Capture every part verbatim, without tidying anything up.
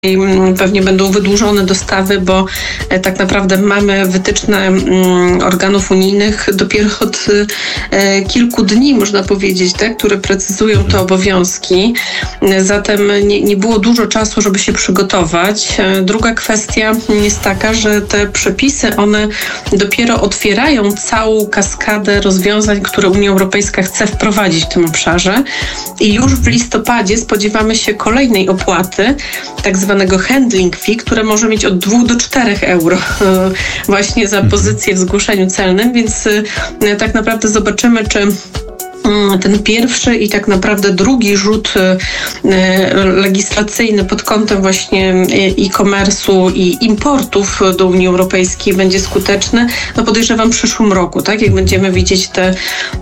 Pewnie będą wydłużone dostawy, bo tak naprawdę mamy wytyczne organów unijnych dopiero od kilku dni, można powiedzieć, tak, które precyzują te obowiązki. Zatem nie, nie było dużo czasu, żeby się przygotować. Druga kwestia jest taka, że te przepisy, one dopiero otwierają całą kaskadę rozwiązań, które Unia Europejska chce wprowadzić w tym obszarze. I już w listopadzie spodziewamy się kolejnej opłaty, tak zwanego handling fee, które może mieć od dwóch do czterech euro właśnie za pozycję w zgłoszeniu celnym, więc tak naprawdę zobaczymy, czy ten pierwszy i tak naprawdę drugi rzut legislacyjny pod kątem właśnie e-commerce'u i importów do Unii Europejskiej będzie skuteczny. No podejrzewam w przyszłym roku, tak? Jak będziemy widzieć te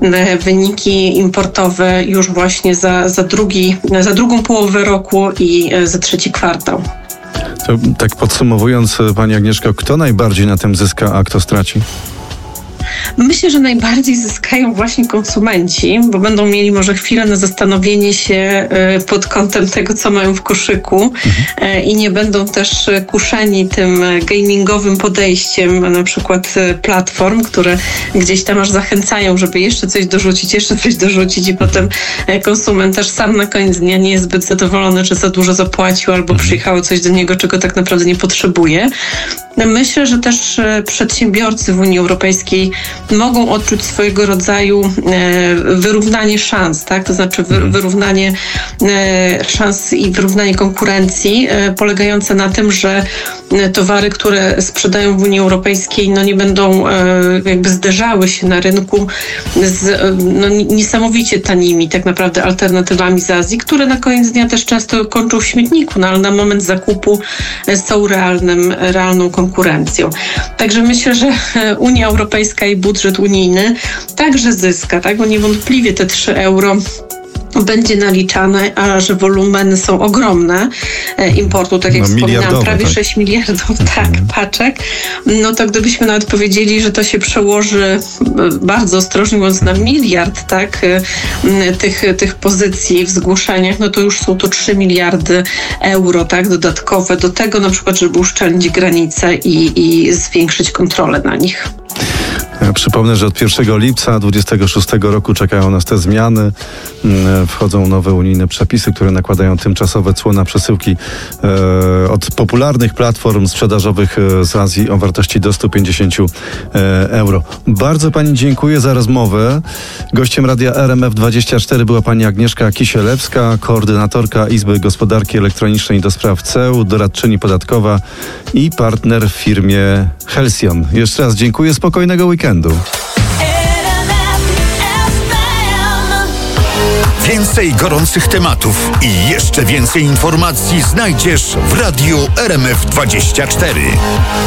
wyniki importowe już właśnie za, za, drugi, za drugą połowę roku i za trzeci kwartał. To tak podsumowując, pani Agnieszko, kto najbardziej na tym zyska, a kto straci? Myślę, że najbardziej zyskają właśnie konsumenci, bo będą mieli może chwilę na zastanowienie się pod kątem tego, co mają w koszyku mhm. i nie będą też kuszeni tym gamingowym podejściem na przykład platform, które gdzieś tam aż zachęcają, żeby jeszcze coś dorzucić, jeszcze coś dorzucić i potem konsument też sam na koniec dnia nie jest zbyt zadowolony, czy za dużo zapłacił albo mhm. przyjechało coś do niego, czego tak naprawdę nie potrzebuje. Myślę, że też przedsiębiorcy w Unii Europejskiej mogą odczuć swojego rodzaju wyrównanie szans, tak? To znaczy wyrównanie szans i wyrównanie konkurencji polegające na tym, że towary, które sprzedają w Unii Europejskiej, no nie będą jakby zderzały się na rynku z no, niesamowicie tanimi tak naprawdę alternatywami z Azji, które na koniec dnia też często kończą w śmietniku, no ale na moment zakupu są realnym, realną konkurencją. Także myślę, że Unia Europejska i budżet unijny także zyska, tak? Bo niewątpliwie te trzy euro będzie naliczane, a że wolumeny są ogromne importu, tak jak no, wspominałam, prawie tak. sześć miliardów tak, mhm. paczek, no to gdybyśmy nawet powiedzieli, że to się przełoży bardzo ostrożnie mówiąc na miliard, tak, tych, tych pozycji w zgłoszeniach, no to już są to trzy miliardy euro, tak, dodatkowe do tego na przykład, żeby uszczelnić granice i, i zwiększyć kontrolę na nich. Ja przypomnę, że od pierwszego lipca dwudziestego szóstego roku czekają nas te zmiany. Wchodzą nowe unijne przepisy, które nakładają tymczasowe cło na przesyłki e, od popularnych platform sprzedażowych z Azji o wartości do stu pięćdziesięciu euro. Bardzo pani dziękuję za rozmowę. Gościem Radia R M F dwadzieścia cztery była pani Agnieszka Kisielewska, koordynatorka Izby Gospodarki Elektronicznej do spraw C E U, doradczyni podatkowa i partner w firmie Helsion. Jeszcze raz dziękuję, spokojnego weekendu. Więcej gorących tematów i jeszcze więcej informacji znajdziesz w Radiu R M F dwadzieścia cztery.